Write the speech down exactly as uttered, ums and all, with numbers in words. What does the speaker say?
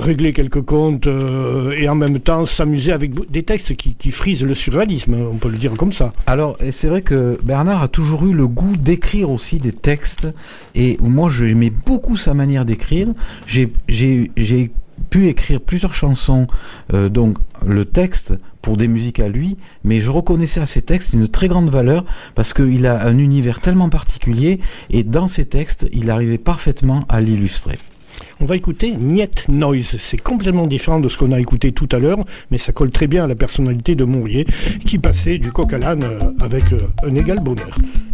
régler quelques comptes euh, et en même temps s'amuser avec des textes qui, qui frisent le surréalisme, on peut le dire comme ça. Alors, c'est vrai que Bernard a toujours eu le goût d'écrire aussi des textes, et moi j'aimais beaucoup sa manière d'écrire. J'ai, j'ai, j'ai pu écrire plusieurs chansons, euh, donc le texte pour des musiques à lui, mais je reconnaissais à ses textes une très grande valeur parce qu'il a un univers tellement particulier, et dans ses textes, il arrivait parfaitement à l'illustrer. On va écouter Niet Noise. C'est complètement différent de ce qu'on a écouté tout à l'heure, mais ça colle très bien à la personnalité de Mourier, qui passait du coq à l'âne avec un égal bonheur.